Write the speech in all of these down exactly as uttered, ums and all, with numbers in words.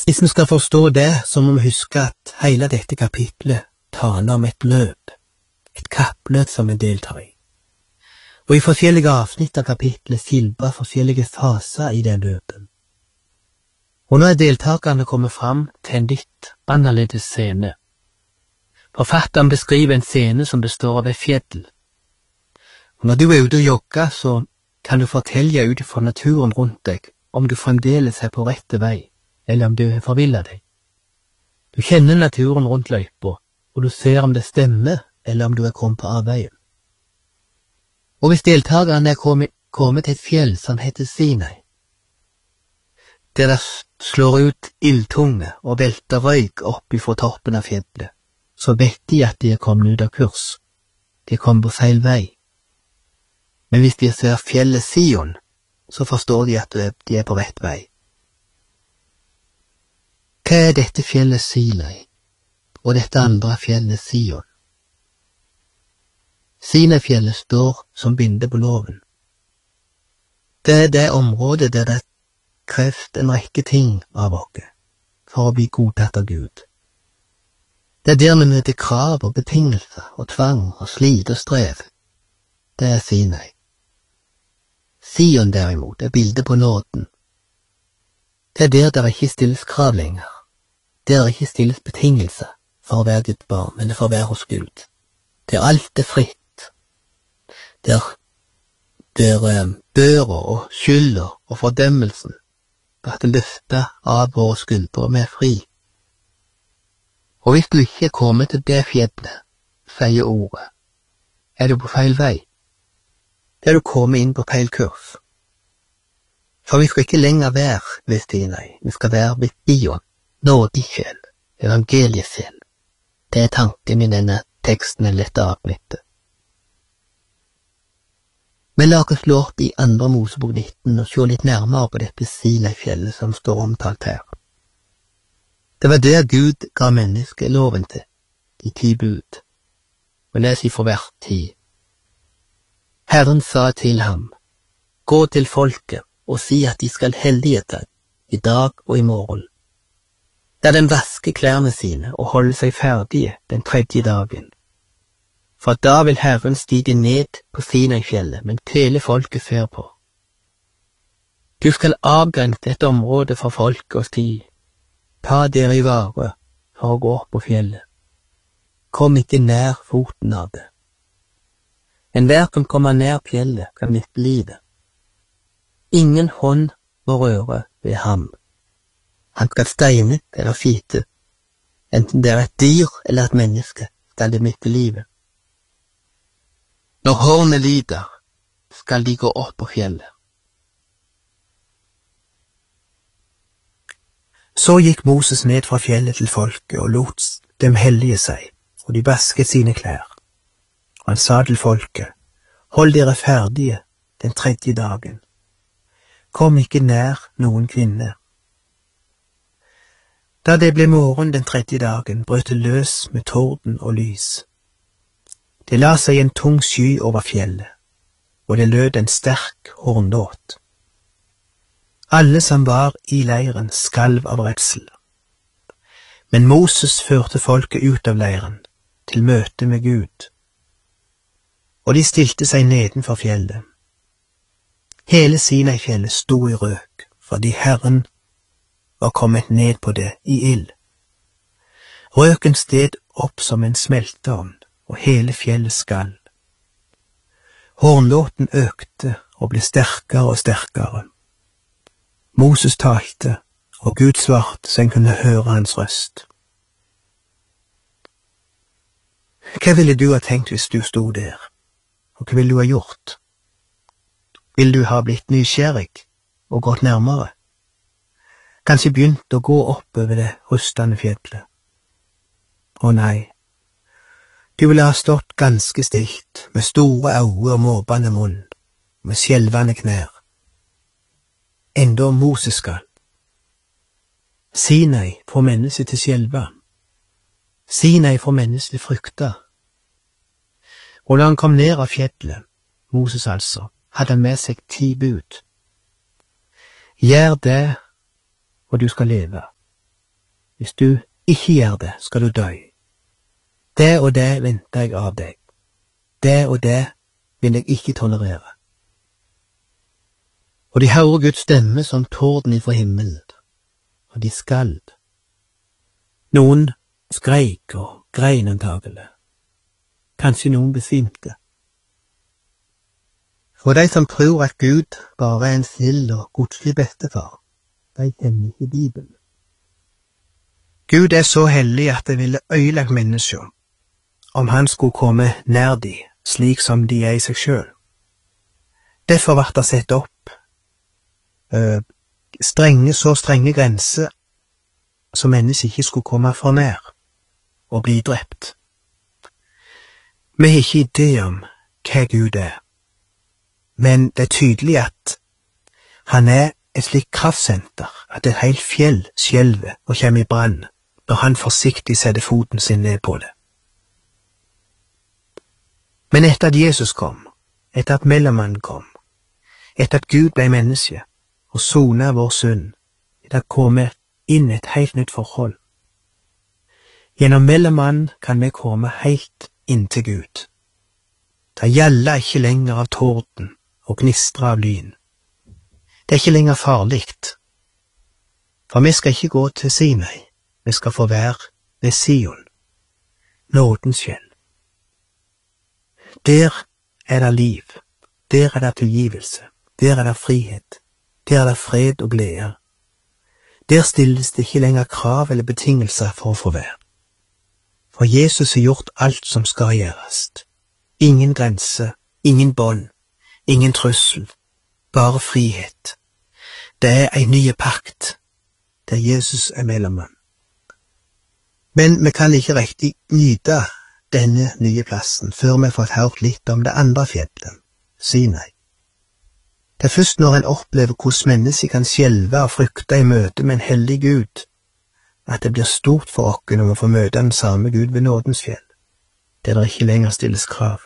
Hvis vi skal forstå det, så må vi huske at hele dette kapitlet taler om et løp, et kappløp som vi deltar i. Og i forskjellige avsnitt av kapitlet skildrer forskjellige faser i det løpet. Og nå er deltakerne kommet fram til en litt annerledes scene. Forfatteren beskriver en scene som består av et fjell. Og når du er ute og jogger, så kan du fortelle ut fra naturen rundt deg om du fremdeles er på rette vei, eller om du har forvillet deg. Du kjenner naturen rundt løypa, og du ser om det stemmer, eller om du er kommet på avveien. Og hvis deltakerne er kommet, kommet til et fjell som heter Sinai, der det slår ut ildtunge og velter røyk opp ifra toppen av fjellet, så vet de at de er kommet ut av kurs. De er kommet på feil vei. Men hvis de ser fjellet Sion, så forstår de at de er på rett vei. Hva er dette fjellet Sinai, og dette andre fjellet Sion? Sinai-fjellet står som bilde på loven. Det er det området der det kreves en rekke ting av oss for å bli godtatt av Gud. Det er der vi møter krav og betingelser og tvang og slit og strev. Det er Sinai. Sion derimot er bildet på nåden. Det er der det ikke stilles krav lenger. Der det ikke stilles betingelser for å være Guds barn, men for å være hos Gud. Der alt er fritt. Der, der eh, børa og skylda og fordømmelsen blir det løftet av våre skuldre med fri. Og hvis du ikke er kommet til det fjellet, sier ordet, er du på feil vei. Der du kommer inn på feil kurs. For vi skal ikke lenger være ved Sinai, vi skal være ved Sion, nådesjel, evangeliesjel. Det er tanken i denne teksten eller dette avsnittet. Men la oss slå opp i andre Mosebok nitten og se litt nærmere på dette Sinai-fjellet som står omtalt her. Det var der Gud ga mennesket loven til, de ti bud, og les ifra vers ti. Herren sa til ham, gå til folket og si at de skal hellige deg i dag og i morgen. La dem vaske klærne sine og holde seg ferdige den tredje dagen. For da vil Herren stige ned på Sinai-fjellet, men hele folket ser på. Du skal avgrense dette området for folket og si, ta dere i vare for å gå opp på fjellet. Kom ikke nær foten av det. Enhver som kommer nær fjellet kan miste livet. Ingen hånd må røre ved ham. Han skal steine eller skite. Enten det er et dyr eller et menneske, skal det miste livet. Når hornet lider, skal de gå opp på fjellet. Så gikk Moses ned fra fjellet til folket og lot dem hellige seg, og de vasket sine klær. Og han sa til folket, hold dere ferdige den tredje dagen. Kom ikke nær noen kvinne. Da det ble morgen den tredje dagen, brøt det løs med torden og lys. Det la seg en tung sky over fjellet, og det lød en sterk hornlåt. Alle som var i leiren skalv av redsel. Men Moses førte folket ut av leiren, til møte med Gud. Og de stilte seg nedenfor fjellet. Hele Sinai-fjellet sto i røk, fordi Herren var kommet ned på det i ild. Røken steg opp som en smelteovn, og hele fjellet skalv. Hornlåten økte og ble sterkere og sterkere. Moses talte, og Gud svarte så en kunne høre hans røst. Hva ville du ha tenkt hvis du sto der? Og hva ville du ha gjort? Ville du ha blitt nysgjerrig og gått nærmere? Kanskje begynt å gå opp over det rustende fjellet? Å nei, du ville ha stått ganske stilt, med store øyne og måpende munn, med skjelvende knær. Enda Moses skal. Sinai får mennesket til skjelva. Sinai får mennesket til frykta. Og da han kom ned av fjellet, Moses altså, hadde han med seg ti bud. Gjør det, og du skal leve. Hvis du ikke gjør det, skal du dø. Det og det venter jeg av deg. Det og det vil jeg ikke tolerere. Og de hører Guds stemme som torden ifra himmelen, og de skald. Noen skreik og grein antagelig. Kanskje noen besvimte. For de som tror at Gud bare er en snill og godslig bestefar, de kjenner ikke Bibelen. Gud er så hellig at det ville ødelagt mennesker om han skulle komme nær de, slik som de er i seg selv. Derfor ble det sett opp øh, strenge, så strenge grenser så mennesker ikke skulle komme for nær og bli drept. Vi har ikke idé om hva Gud er, men det er tydelig at han er et slikt kraftsenter at et helt fjell skjelver og kommer i brann når han forsiktig setter foten sin ned på det. Men etter at Jesus kom, etter at mellommannen kom, etter at Gud ble menneske og sonet vår synd, er det kommet inn et helt nytt forhold. Gjennom mellommannen kan vi komme helt inn til Gud. Det gjelder ikke lenger av torden og gnistrer av lyn. Det er ikke lenger farligt, for vi skal ikke gå til Sinai, vi skal få være ved Sion, nådens fjell. Der er det liv, der er det tilgivelse, der er det frihet, der er det fred og glede. Der stilles det ikke lenger krav eller betingelser for å få være. For Jesus har gjort alt som skal gjøres. Ingen grense, ingen bånd, ingen trussel, bare frihet. Det er en ny pakt, der Jesus er mellommann. Men vi kan ikke riktig nyte denne nye plassen før vi har fått hørt litt om det andre fjellet, Sinai. Det er først når en opplever hvordan mennesker kan skjelve og frykte i møte med en hellig Gud, at det blir stort for oss når vi får møte den samme Gud ved nådens fjell, der det ikke lenger stilles krav.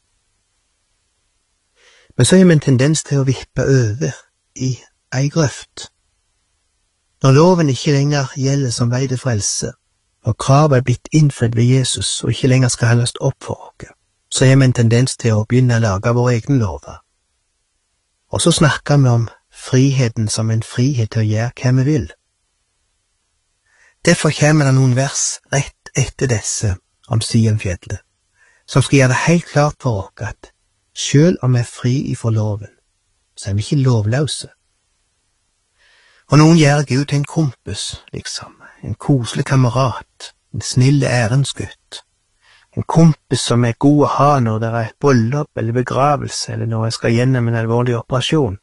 Men så har vi en tendens til å vippe over i ei grøft. Når loven ikke lenger gjelder som vei til frelse, og kravet er blitt innfridd ved Jesus og ikke lenger skal holdes opp for oss, så har vi en tendens til å begynne å lage våre egne lover. Og så snakker vi om friheten som en frihet til å gjøre hva vi vil. Derfor kommer det noen vers rett etter disse om Sionfjellet, som skal gjøre det helt klart for oss at selv om vi er fri ifra loven, så er vi ikke lovløse. Og noen gjør Gud til en kompis, liksom, en koselig kamerat, en snille ærensgutt, en kompis som er god å ha når det er et bryllup eller begravelse, eller når jeg skal gjennom en alvorlig operasjon.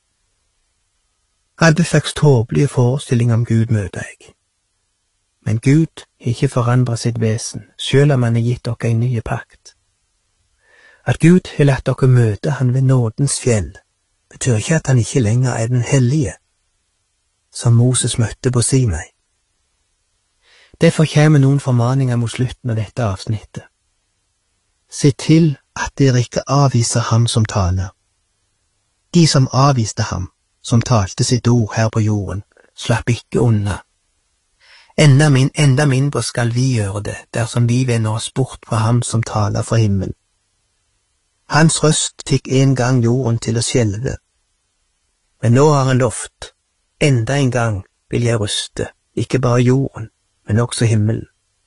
Alle slags tåpelige forestillinger om Gud møter jeg. Men Gud har ikke forandret sitt vesen, selv om han har gitt dere en ny pakt. At Gud har latt dere møte han ved nådens fjell, betyr ikke at han ikke lenger er den hellige, som Moses møtte på Sinai. Derfor kommer noen formaninger mot slutten av dette avsnittet. Se til at dere ikke avviser ham som taler. De som avviste ham, som talte sitt ord her på jorden, slapp ikke unna. Enda, min, enda mindre skal vi gjøre det, dersom vi vender oss bort fra ham som taler fra himmelen. Hans røst fikk en gang jorden til å skjelve, men nå har han lovt, enda en gang vil jeg ryste, ikke bare jorden, men også himmelen.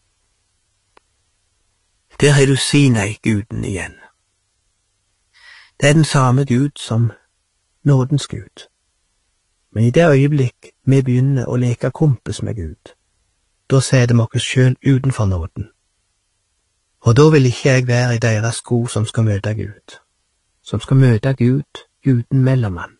Der har du Sinai-guden igjen. Det er den samme Gud som nådens Gud. Men i det øyeblikk vi begynner å leke kompis med Gud, da setter vi oss selv utenfor nåden. Og da vil ikke jeg være i deres sko som skal møte Gud, som skal møte Gud uten mellommann.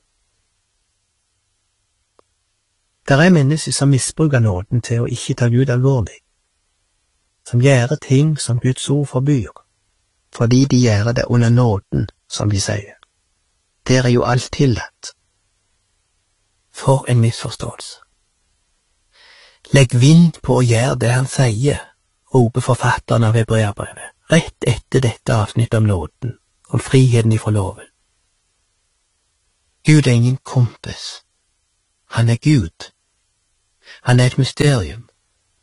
Der er mennesker som misbruker nåden til å ikke ta Gud alvorlig, som gjør ting som Guds ord forbyr, fordi de gjør det under nåden, som de sier. Der er jo alt tillatt. For en misforståelse. Legg vind på å gjøre det han sier, roper forfatteren av Hebreerbrevet, rett etter dette avsnittet om nåden, om friheten ifra loven. Gud er ingen kompis. Han er Gud. Han er et mysterium,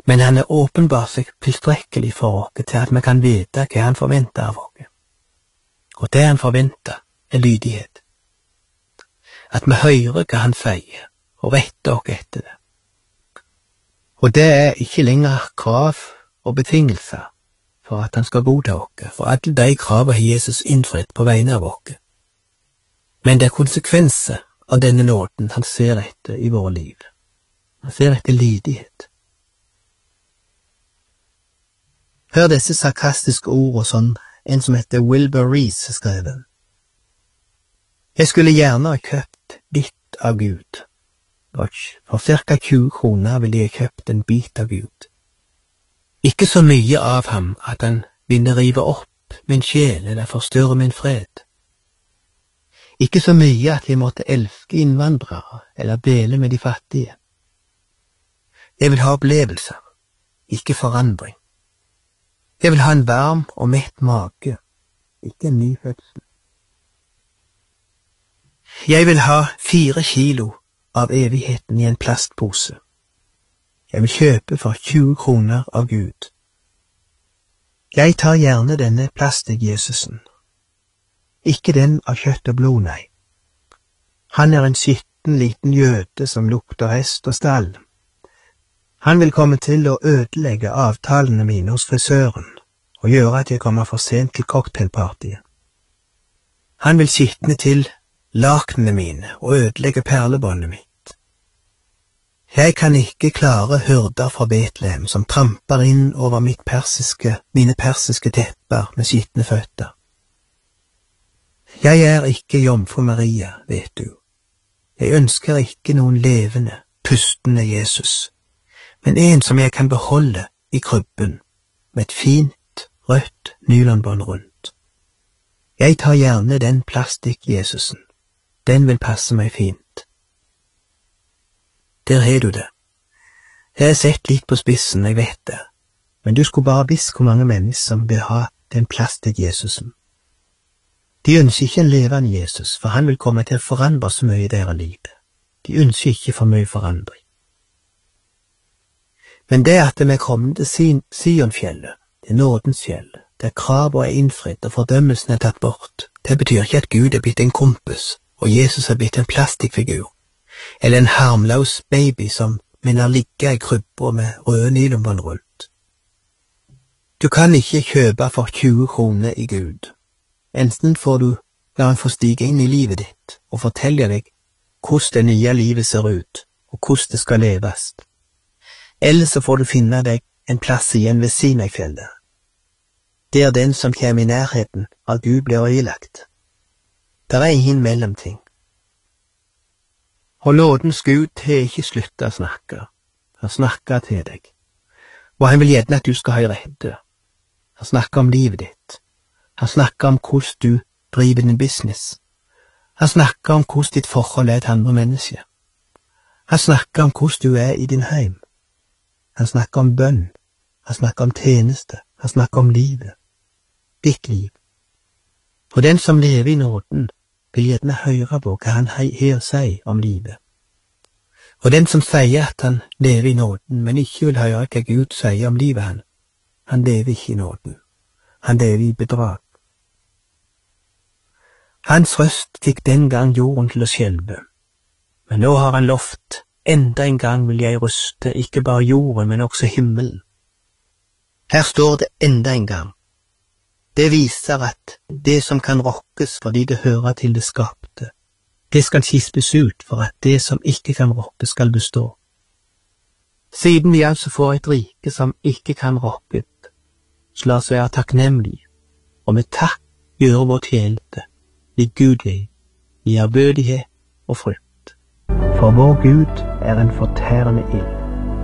Men han er åpenbart seg tilstrekkelig for oss til at vi kan vite hva han forventer av oss. Og det han forventer er lydighet. At vi hører hva han sier, og retter oss etter det. Og det er ikke lenger krav og betingelser for at han skal godta oss, for alle de kravene har Jesus innfridd på vegne av oss. Men det er konsekvenser av denne nåden han ser etter i våre liv. Han ser etter lydighet. Hør disse sarkastiske ordene sånn en som heter Wilbur Rees skrevet. Jeg skulle gjerne ha kjøpt litt av Gud. For cirka tjue kroner ville jeg kjøpt en bit av Gud. Ikke så mye av ham at han ville rive opp min sjel eller forstyrre min fred. Ikke så mye at jeg måtte elske innvandrere eller dele med de fattige. Jeg vil ha opplevelser, ikke forandring. Jeg vil ha en varm og mett mage, ikke en ny fødsel. Jeg vil ha fire kilo av evigheten i en plastpose. Jeg vil kjøpe for tjue kroner av Gud. Jeg tar gjerne denne plastikk-Jesusen. Ikke den av kjøtt og blod, nei. Han er en skitten liten jøde som lukter hest og stall. Han vil komme til å ødelegge avtalene mine hos frisøren og gjøre at jeg kommer for sent til cocktailpartiet. Han vil skitne til lakenene mine og ødelegge perlebåndet mitt. Jeg kan ikke klare hyrder fra Betlehem som tramper inn over mitt persiske, mine persiske tepper med skitne føtter. Jeg er ikke jomfru Maria, vet du. Jeg ønsker ikke noen levende, pustende Jesus, men en som jeg kan beholde i krybben med et fint, rødt nylonbånd rundt. Jeg tar gjerne den plastikk-Jesusen. Den vil passe meg fint. Der har du det. Jeg har sett litt på spissen, jeg vet det, men du skulle bare visst hvor mange mennesker som vil ha den plastikk-Jesusen. De ønsker ikke en levende Jesus, for han vil komme til å forandre så mye i deres liv. De ønsker ikke for mye forandring. Men det at vi er kommet til Sionfjellet, til nådens fjell, der kravet er innfridd og fordømmelsen er tatt bort, det betyr ikke at Gud er blitt en kompis, og Jesus er blitt en plastikkfigur, eller en harmløs baby som minner ligge i krybba med røde nylonbånd rundt. Du kan ikke kjøpe for tjue kroner i Gud. Enten får du la han få stige inn i livet ditt og fortelle deg hvordan det nye livet ser ut, og hvordan det skal leves. Eller så får du finne deg en plass igjen ved Sinai-fjellet. Det er den som kommer i nærheten av Gud blir ødelagt. Der er ingen mellomting. Og nådens Gud har ikke sluttet å snakke. Han snakker til deg. Og han vil gjerne at du skal ha i rette. Han snakker om livet ditt. Han snakker om hvordan du driver din business. Han snakker om hvordan ditt forhold er til andre mennesker. Han snakker om hvordan du er i din heim. Han snakker om bønn. Han snakker om tjeneste. Han snakker om livet. Ditt liv. Og den som lever i nåden, vil gjerne høre på hva han har å si om livet. Og den som sier at han lever i nåden, men ikke vil høre hva Gud sier om livet han, han lever ikke i nåden. Han lever i bedrag. Hans røst fikk den gang jorden til å skjelve, men nå har han lovt, enda en gang vil jeg ryste ikke bare jorden, men også himmelen. Her står det enda en gang. Det viser at det som kan rokkes fordi det hører til det skapte, det skal skiftes ut for at det som ikke kan rokkes skal bestå. Siden vi altså får et rike som ikke kan rokkes, så la oss være takknemlige, og med takk gjøre vår tjeneste, ligegudelig, i ærbødighet og frykt. For vår Gud er en fortærende ild.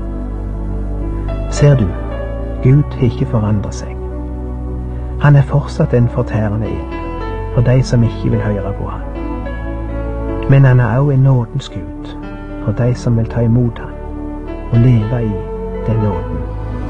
Ser du, Gud har ikke forandret seg. Han er fortsatt en fortærende ild, for de som ikke vil høre på han. Men han er også en nådens Gud, for de som vil ta imot han, og leve i den nåden.